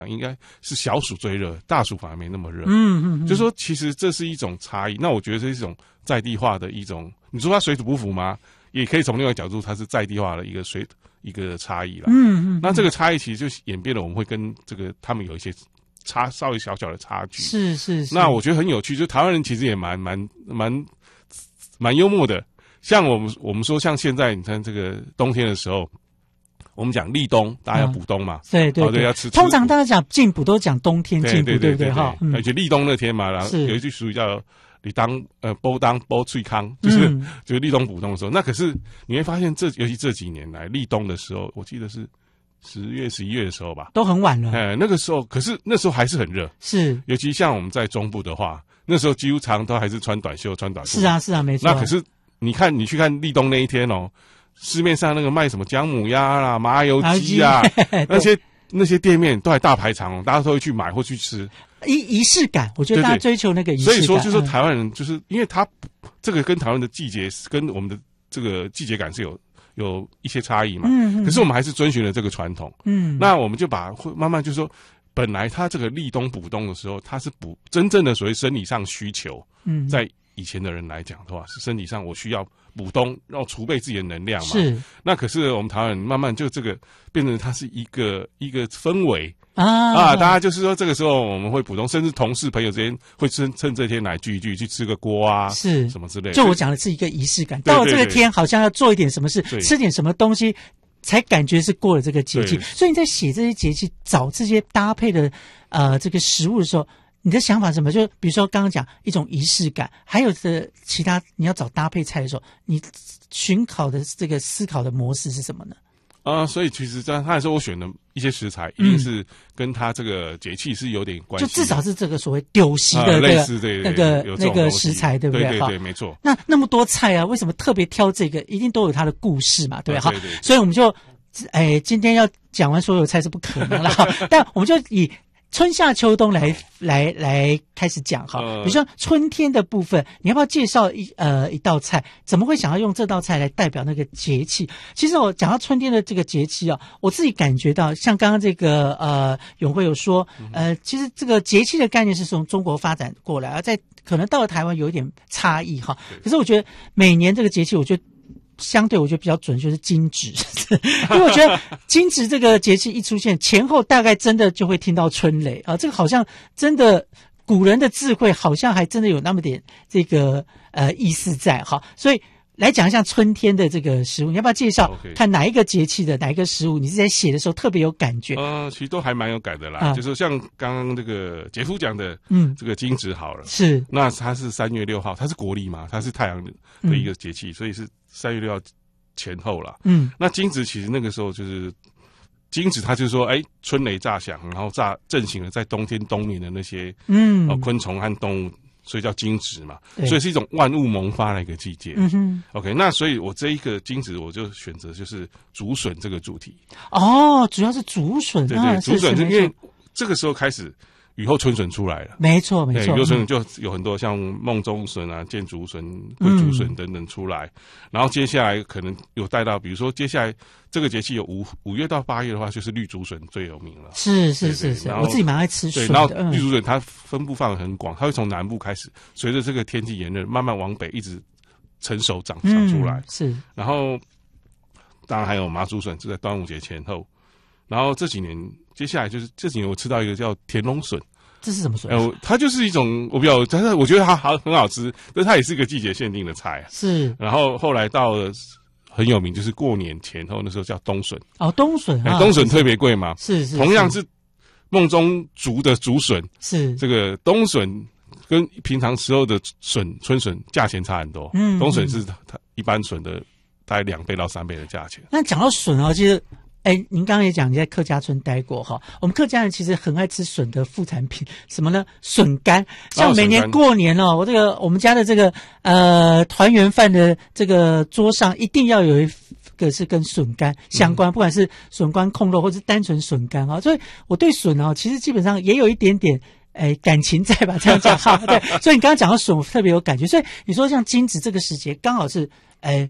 应该是小暑最热，大暑反而没那么热。就说其实这是一种差异。那我觉得这是一种在地化的一种，你说它水土不服吗？也可以从另外一个角度，它是在地化的一个差异啦。那这个差异其实就演变了，我们会跟这个他们有一些稍微小小的差距。 是。 那我觉得很有趣，就台湾人其实也蛮幽默的。像我们说，像现在你看这个冬天的时候。我们讲立冬，大家要补冬嘛， 对， 要吃。 通常大家讲进补都讲冬天进补，对不对？哈， 而且立冬那天嘛，然后有一句俗语叫“你煲脆康”，就是立冬补冬的时候。那可是你会发现，尤其这几年来立冬的时候，我记得是10月、11月的时候吧， 都很晚了。 那个时候，可是那时候还是很热， 是。 尤其像我们在中部的话，那时候几乎常都还是穿短袖、穿短裤。 是啊，没错。 那可是你去看立冬那一天哦。市面上那个卖什么姜母鸭啦、麻油鸡啊，那些店面都还大排长龙，大家都会去买或去吃。 仪式感，我觉得大家追求那个仪式感。 所以说，就是说台湾人就是因为他这个跟台湾的季节跟我们的这个季节感是有一些差异嘛。可是我们还是遵循了这个传统。那我们就会慢慢就是说，本来他这个立冬补冬的时候，他是补真正的所谓生理上需求。在以前的人来讲的话，是身体上我需要补冬，然后储备自己的能量嘛。是。那可是我们台湾人慢慢就这个变成它是一个氛围大家就是说这个时候我们会补冬，甚至同事朋友之间会趁这天来聚一聚，去吃个锅啊，是什么之类的。 就我讲的是一个仪式感，到了这个天好像要做一点什么事，吃点什么东西。才感觉是过了这个节气，所以你在写这些节气、找这些搭配的这个食物的时候，你的想法是什么？就比如说刚刚讲一种仪式感，还有的其他你要找搭配菜的时候，你寻考的这个思考的模式是什么呢？ 所以其实他还说我选的一些食材，一定是跟他这个节气是有点关系， 就至少是这个所谓丢席的类似那个食材，对不对？ 对，没错。 那么多菜啊，为什么特别挑这个？一定都有它的故事嘛，对吧？所以我们就今天要讲完所有菜是不可能了，但我们就以春夏秋冬来开始讲哈。比如说春天的部分，你要不要介绍一道菜？怎么会想要用这道菜来代表那个节气？其实我讲到春天的这个节气啊，我自己感觉到，像刚刚这个永辉有说，其实这个节气的概念是从中国发展过来，而在可能到了台湾有一点差异哈。可是我觉得每年这个节气，我觉得相对我觉得比较准就是惊蛰，因为我觉得惊蛰这个节气一出现，前后大概真的就会听到春雷啊，这个好像真的古人的智慧好像还真的有那么点这个意思在哈，所以来讲一下春天的这个食物，你要不要介绍看哪一个节气的哪一个食物你是在写的时候特别有感觉？ 其实都还蛮有感的啦，就是像刚刚这个杰夫讲的，这个惊蛰好了，是那它是3月6号，它是国历嘛，它是太阳的一个节气，所以是3月6号前后啦。那惊蛰其实那个时候就是惊蛰，它就是说，春雷炸响，然后震醒了在冬天冬眠的那些昆虫和动物。所以叫惊蛰嘛，所以是一种万物萌发的一个季节。OK， 那所以我这一个惊蛰，我就选择就是竹笋这个主题。主要是竹笋， 对，竹笋是因为这个时候开始雨后春笋出来了， 没错。雨后春笋就有很多像梦中笋啊、箭竹笋、桂竹笋等等出来，然后接下来可能有带到，比如说接下来这个节气有5月到8月的话，就是绿竹笋最有名了。是， 我自己蛮爱吃笋的。 然后绿竹笋它分布范围很广，它会从南部开始，随着这个天气炎热，慢慢往北一直成熟长出来。是，然后当然还有麻竹笋，就在端午节前后。然后接下来就是这几年我吃到一个叫田龙笋。 这是什么笋？ 它就是一种但是我觉得它很好吃，但它也是一个季节限定的菜。是，然后后来到了很有名，就是过年前后那时候叫冬笋。冬笋冬笋特别贵嘛。是，同样是梦中竹的竹笋，是这个冬笋跟平常时候的春笋价钱差很多。冬笋是它一般笋的大概2倍到3倍的价钱。那讲到笋啊，其实。您刚刚也讲你在客家村待过哈，我们客家人其实很爱吃笋的副产品，什么呢？笋干。像每年过年我们家的这个团圆饭的这个桌上一定要有一个是跟笋干相关，不管是笋干控肉或是单纯笋干啊，所以我对笋其实基本上也有一点点感情在吧，这样讲哈。对，所以你刚刚讲到笋我特别有感觉，所以你说像惊蛰这个时节刚好是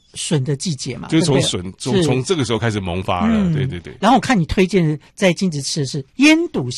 笋的季节嘛， 就是从笋从这个时候开始萌发了，对对对。 然后我看你推荐在金子吃的是腌笃